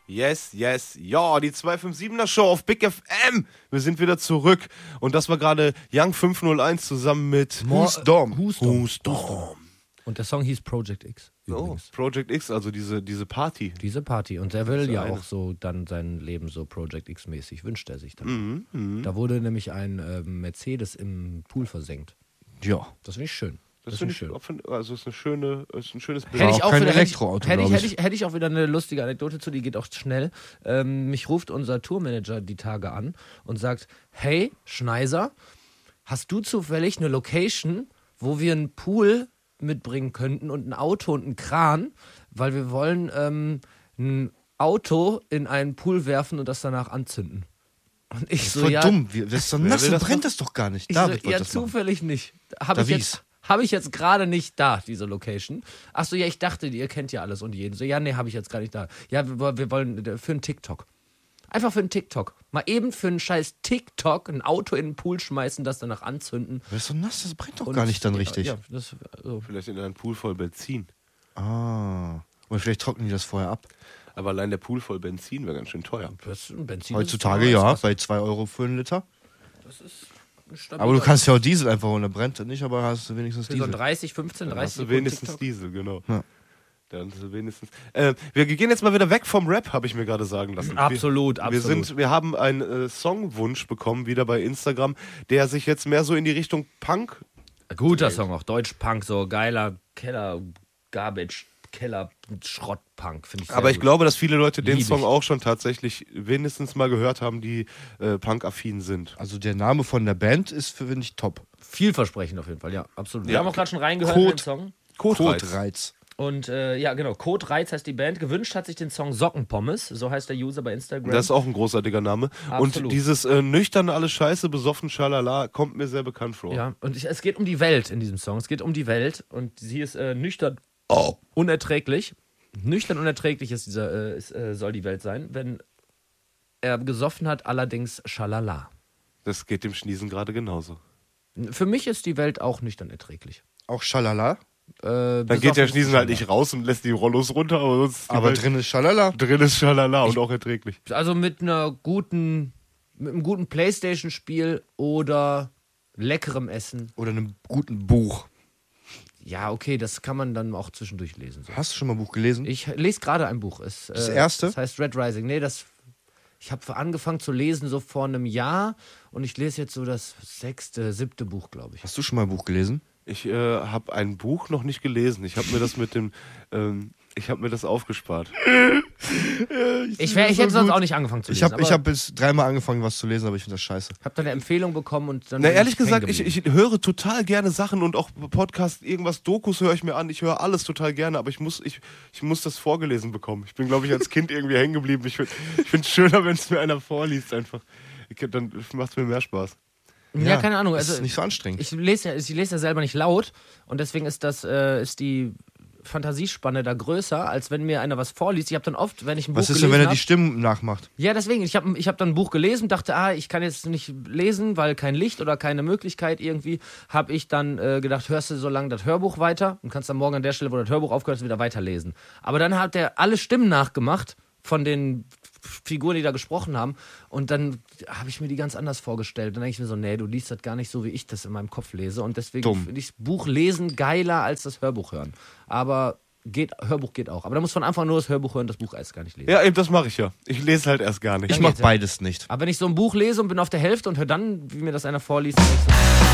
Yes, yes, ja, die 257er Show auf Big FM. Wir sind wieder zurück. Und das war gerade Young 501 zusammen mit Who's Dom? Who's Dom. Und der Song hieß Project X. Oh, Übrigens. Project X, also diese Party. Diese Party. Und er will ja eine. auch so dann sein Leben so Project X-mäßig, wünscht er sich dann. Da wurde nämlich ein Mercedes im Pool versenkt. Ja. Das finde ich schön. Das finde ich, also ist ein schönes Bild. Hätte ich auch kein wieder, Elektroauto, glaub ich. hätte ich auch wieder eine lustige Anekdote zu, die geht auch schnell. Mich ruft unser Tourmanager die Tage an und sagt, hey, Schneiser, hast du zufällig eine Location, wo wir einen Pool mitbringen könnten und ein Auto und einen Kran, weil wir wollen ein Auto in einen Pool werfen und das danach anzünden. Und ich so, Voll ja, dumm. Das ist doch nass, will dann das brennt das doch gar nicht. ich David so, wollte ja, das machen. zufällig nicht. Davies. Habe ich jetzt gerade nicht da, diese Location. Ach so, ja, ich dachte, ihr kennt ja alles und jeden. So, ja, nee, habe ich jetzt gar nicht da. Ja, wir wollen für einen TikTok. Einfach für einen TikTok. Mal eben für einen scheiß TikTok ein Auto in den Pool schmeißen, das danach anzünden. Das ist doch nass, das brennt doch Und- gar nicht dann richtig. Ja, das, also, Vielleicht in einem Pool voll Benzin. Ah. Oder vielleicht trocknen die das vorher ab. Aber allein der Pool voll Benzin wäre ganz schön teuer. das ist ein Benzin. Heutzutage ist ja, was. bei 2 Euro für einen Liter. Das ist ein stabiler- Aber du kannst ja auch Diesel einfach holen, da brennt das nicht, aber hast du wenigstens für so Diesel. 30, 15, Dann 30 hast du Sekunden wenigstens TikTok. Diesel, genau. Ja. Dann hast du wenigstens. Wir gehen jetzt mal wieder weg vom Rap, habe ich mir gerade sagen lassen. Absolut, absolut. Wir haben einen Songwunsch bekommen, wieder bei Instagram, der sich jetzt mehr so in die Richtung Punk. Guter Song auch, Deutsch-Punk, so geiler Keller, Garbage, Keller, Schrott-Punk, finde ich sehr Aber ich gut. glaube, dass viele Leute den Lieb Song ich. auch schon tatsächlich wenigstens mal gehört haben, die Punk-affin sind. Also der Name von der Band ist, finde ich, top. Vielversprechend auf jeden Fall, ja, absolut. Wir Ja. haben auch gerade schon reingehört in den Code. Song. Kotreiz. Und ja, genau, Code Reiz heißt die Band. Gewünscht hat sich den Song Sockenpommes, so heißt der User bei Instagram. Das ist auch ein großartiger Name. Absolut. Und dieses nüchterne, alles scheiße, besoffen, schalala, kommt mir sehr bekannt vor. Ja, und es geht um die Welt in diesem Song. Es geht um die Welt und sie ist nüchtern unerträglich. Nüchtern unerträglich ist soll die Welt sein, wenn er gesoffen hat, allerdings schalala. Das geht dem Schniesen gerade genauso. Für mich ist die Welt auch nüchtern erträglich. Auch Schalala. Dann geht der Schniesen halt nicht raus und lässt die Rollos runter, aber sonst ist die Aber Welt- drin ist Schalala. drin ist schalala und auch erträglich. Also mit einem guten Playstation-Spiel oder leckerem Essen. Oder einem guten Buch. Ja, okay, das kann man dann auch zwischendurch lesen. So. Hast du schon mal ein Buch gelesen? Ich lese gerade ein Buch. Das erste? Das heißt Red Rising. Nee, ich habe angefangen zu lesen so vor einem Jahr und ich lese jetzt so das 6., 7. Buch, glaube ich. Hast du schon mal ein Buch gelesen? Ich habe ein Buch noch nicht gelesen. Ich habe mir das ich habe mir das aufgespart. Ich hätte sonst auch nicht angefangen zu Ich lesen. habe bis 3-mal angefangen, was zu lesen, aber ich finde das scheiße. hab dann eine Empfehlung bekommen und dann. Na, bin ehrlich hängen gesagt, geblieben. ich höre total gerne Sachen und auch Podcasts, irgendwas, Dokus höre ich mir an. Ich höre alles total gerne, aber ich muss das vorgelesen bekommen. Ich bin, glaube ich, als Kind irgendwie hängen geblieben. Ich finde es schöner, wenn es mir einer vorliest einfach. Dann macht es mir mehr Spaß. Ja, keine Ahnung. Das Also, ist nicht so anstrengend. ich lese ja selber nicht laut und deswegen ist die Fantasiespanne da größer, als wenn mir einer was vorliest. Ich habe dann oft, wenn ich ein Buch Was ist gelesen denn, wenn er hab, die Stimmen nachmacht? ja, deswegen, ich hab dann ein Buch gelesen, dachte, ich kann jetzt nicht lesen, weil kein Licht oder keine Möglichkeit irgendwie, habe ich dann gedacht, hörst du so lange das Hörbuch weiter und kannst dann morgen an der Stelle, wo das Hörbuch aufgehört ist, wieder weiterlesen. Aber dann hat er alle Stimmen nachgemacht von den Figuren, die da gesprochen haben und dann habe ich mir die ganz anders vorgestellt. Dann denke ich mir so, nee, du liest das gar nicht so, wie ich das in meinem Kopf lese und deswegen finde ich das Buch lesen geiler als das Hörbuch hören. Aber Hörbuch geht auch. Aber da muss von Anfang an nur das Hörbuch hören, das Buch erst gar nicht lesen. Ja, eben, das mache ich ja. Ich lese halt erst gar nicht. Ich mach geht's ja. beides nicht. Aber wenn ich so ein Buch lese und bin auf der Hälfte und höre dann, wie mir das einer vorliest, dann denk ich so,